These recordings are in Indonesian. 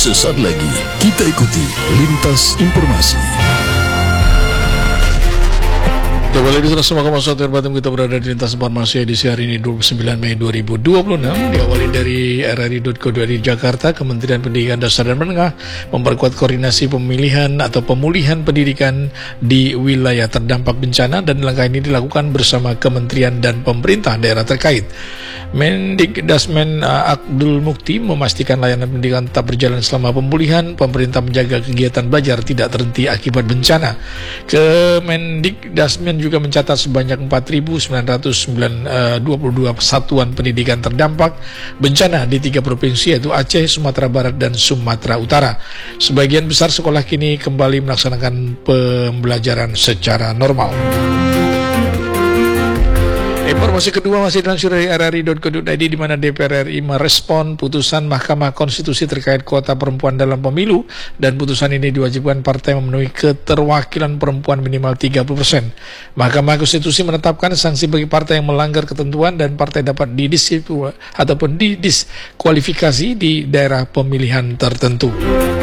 Sesaat lagi kita ikuti Lintas Informasi. Kembali di 101,1 Batam, kita berada di Lintas Informasi edisi hari ini 29 Mei 2026. Diawali dari RRI.co.id Jakarta. Kementerian Pendidikan Dasar dan Menengah memperkuat koordinasi pemilihan atau pemulihan pendidikan di wilayah terdampak bencana, dan langkah ini dilakukan bersama kementerian dan pemerintah daerah terkait. Mendikdasmen Abdul Mukti memastikan layanan pendidikan tetap berjalan selama pemulihan. Pemerintah menjaga kegiatan belajar tidak terhenti akibat bencana. Kemendikdasmen juga mencatat sebanyak 4.922 satuan pendidikan terdampak bencana di 3 provinsi, yaitu Aceh, Sumatera Barat, dan Sumatera Utara. Sebagian besar sekolah kini kembali melaksanakan pembelajaran secara normal. Informasi kedua masih dilansir dari RRI.co.id, di mana DPR RI merespon putusan Mahkamah Konstitusi terkait kuota perempuan dalam pemilu, dan putusan ini diwajibkan partai memenuhi keterwakilan perempuan minimal 30%. Mahkamah Konstitusi menetapkan sanksi bagi partai yang melanggar ketentuan, dan partai dapat didiskualifikasi di daerah pemilihan tertentu.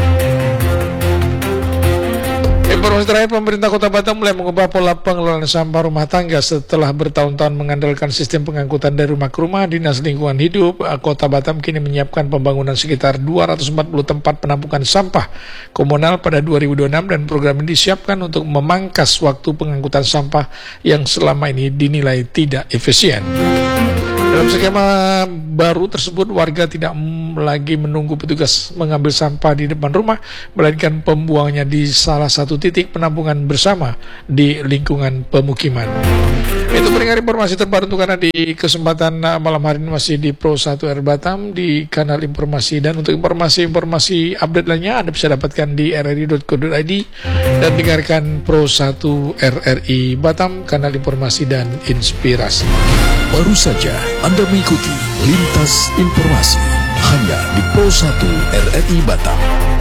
Informasi terakhir, pemerintah Kota Batam mulai mengubah pola pengelolaan sampah rumah tangga. Setelah bertahun-tahun mengandalkan sistem pengangkutan dari rumah ke rumah, Dinas Lingkungan Hidup Kota Batam kini menyiapkan pembangunan sekitar 240 tempat penampungan sampah komunal pada 2026, dan program ini disiapkan untuk memangkas waktu pengangkutan sampah yang selama ini dinilai tidak efisien. Dalam skema baru tersebut, warga tidak lagi menunggu petugas mengambil sampah di depan rumah, melainkan pembuangnya di salah satu titik penampungan bersama di lingkungan pemukiman. Itu pendengar informasi terbaru untuk Anda di kesempatan malam hari ini, masih di Pro 1 R Batam di kanal informasi. Dan untuk informasi update lainnya Anda bisa dapatkan di rri.co.id dan dengarkan Pro 1 RRI Batam, kanal informasi dan inspirasi. Baru saja Anda mengikuti Lintas Informasi hanya di Pro 1 RRI Batam.